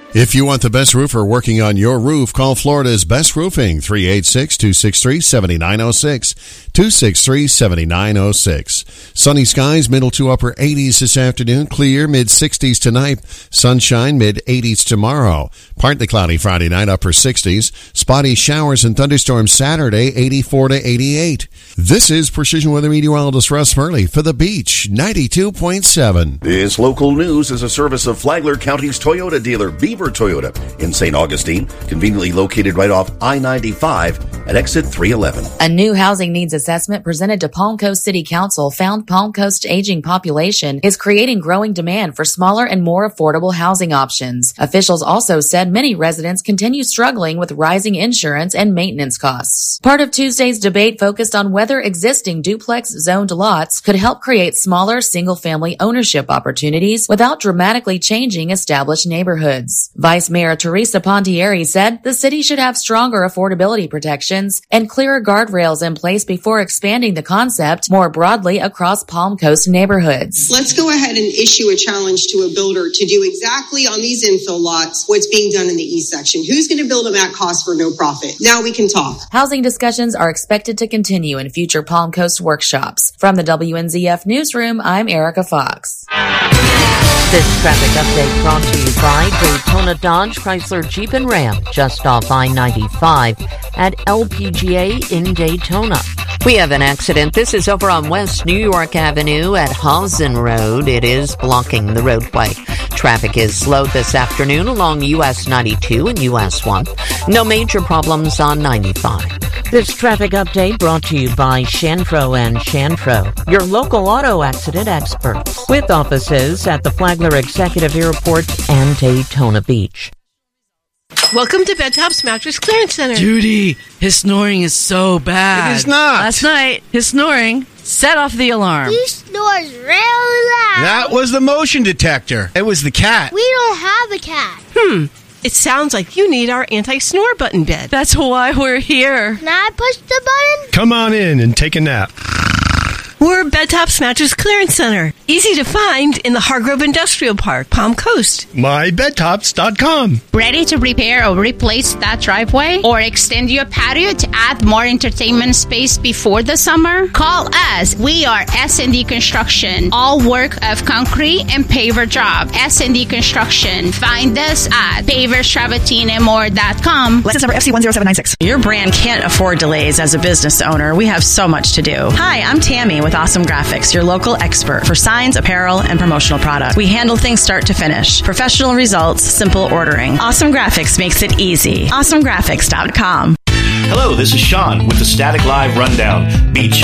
If you want the best roofer working on your roof, call Florida's Best Roofing, 386-263-7906, 263-7906. Sunny skies, middle to upper 80s this afternoon, clear, mid-60s tonight, sunshine, mid-80s tomorrow. Partly cloudy Friday night, upper 60s, spotty showers and thunderstorms Saturday, 84 to 88. This is Precision Weather Meteorologist Russ Murley for The Beach, 92.7. This local news is a service of Flagler County's Toyota dealer, Beaver Toyota, in St. Augustine, conveniently located right off I-95 at exit 311. A new housing needs assessment presented to Palm Coast City Council found Palm Coast's aging population is creating growing demand for smaller and more affordable housing options. Officials also said many residents continue struggling with rising insurance and maintenance costs. Part of Tuesday's debate focused on whether existing duplex zoned lots could help create smaller single-family ownership opportunities without dramatically changing established neighborhoods. Vice Mayor Teresa Pontieri said the city should have stronger affordability protections and clearer guardrails in place before expanding the concept more broadly across Palm Coast neighborhoods. Let's go ahead and issue a challenge to a builder to do exactly on these infill lots what's being done in the east section. Who's going to build them at cost for no profit? Now we can talk. Housing discussions are expected to continue in future Palm Coast workshops. From the WNZF Newsroom, I'm Erica Fox. This traffic update brought to you by Daytona Dodge Chrysler Jeep and Ram, just off I-95 at LPGA in Daytona. We have an accident. This is over on West New York Avenue at Hausen Road. It is blocking the roadway. Traffic is slow this afternoon along US 92 and US 1. No major problems on 95. This traffic update brought to you by Shanfro and Shanfro, your local auto accident experts, with offices at the Flagler Executive Airport and Daytona Beach. Welcome to Bedtop's Mattress Clearance Center. Judy, his snoring is so bad. It is not. Last night, his snoring set off the alarm. He snores real loud. That was the motion detector. It was the cat. We don't have a cat. It sounds like you need our anti-snore button bed. That's why we're here. Can I push the button? Come on in and take a nap. We're Bedtop's Mattress Clearance Center. Easy to find in the Hargrove Industrial Park, Palm Coast. MyBedtops.com. Ready to repair or replace that driveway? Or extend your patio to add more entertainment space before the summer? Call us. We are S&D Construction. All work of concrete and paver job. S&D Construction. Find us at paverstravertinamore.com. License number FC10796. Your brand can't afford delays as a business owner. We have so much to do. Hi, I'm Tammy with Awesome Graphics, your local expert for signs, apparel, and promotional products. We handle things start to finish. Professional results, simple ordering. Awesome Graphics makes it easy. AwesomeGraphics.com. Hello, this is Sean with the Static Live Rundown, Beach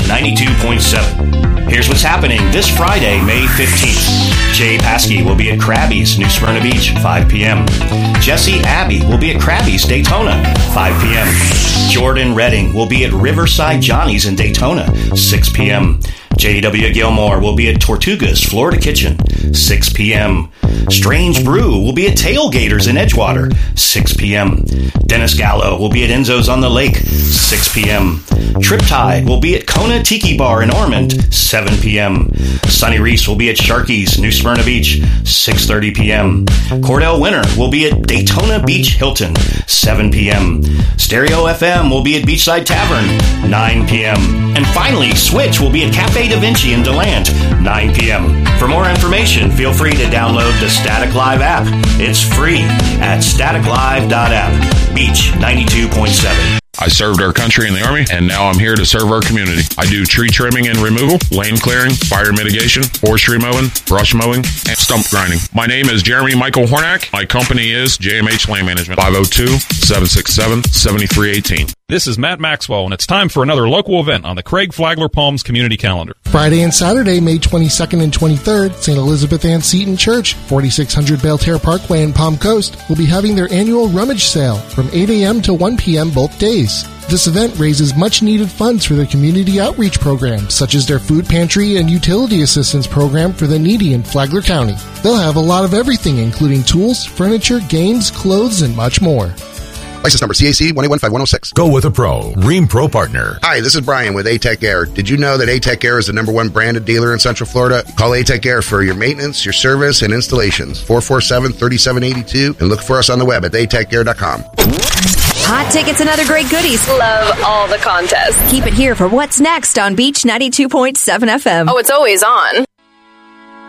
92.7. Here's what's happening this Friday, May 15th. Jay Paskey will be at Krabby's, New Smyrna Beach, 5 p.m. Jesse Abbey will be at Krabby's, Daytona, 5 p.m. Jordan Redding will be at Riverside Johnny's in Daytona, 6 p.m. J.W. Gilmore will be at Tortuga's Florida Kitchen, 6 p.m. Strange Brew will be at Tailgaters in Edgewater, 6 p.m. Dennis Gallo will be at Enzo's on the Lake, 6 p.m. Triptide will be at Kona Tiki Bar in Ormond, 7 p.m. Sonny Reese will be at Sharky's, New Smyrna Beach, 6:30 p.m. Cordell Winter will be at Daytona Beach Hilton, 7 p.m. Stereo FM will be at Beachside Tavern, 9 p.m. And finally, Switch will be at Cafe Da Vinci in DeLand, 9 p.m. For more information, feel free to download the Static Live app. It's free at staticlive.app. Beach 92.7. I served our country in the Army, and now I'm here to serve our community. I do tree trimming and removal, lane clearing, fire mitigation, forestry mowing, brush mowing, and stump grinding. My name is Jeremy Michael Hornack. My company is JMH Land Management, 502-767-7318. This is Matt Maxwell, and it's time for another local event on the Craig Flagler Palms Community Calendar. Friday and Saturday, May 22nd and 23rd, St. Elizabeth Ann Seton Church, 4600 Belterre Parkway in Palm Coast, will be having their annual rummage sale from 8 a.m. to 1 p.m. both days. This event raises much-needed funds for their community outreach programs, such as their food pantry and utility assistance program for the needy in Flagler County. They'll have a lot of everything, including tools, furniture, games, clothes, and much more. License number CAC 1815106. Go with a pro. Rheem Pro Partner. Hi, this is Brian with A-Tech Air. Did you know that A-Tech Air is the #1 branded dealer in Central Florida? Call A-Tech Air for your maintenance, your service, and installations. 447-3782, and look for us on the web at atechair.com. Hot tickets and other great goodies. Love all the contests. Keep it here for what's next on Beach 92.7 FM. Oh, it's always on.